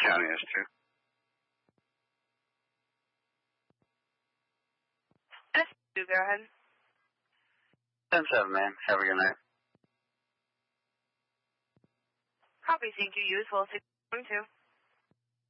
County is too. Go ahead. 10-7, man. Have a good night. Copy, thank you. You as well. 612.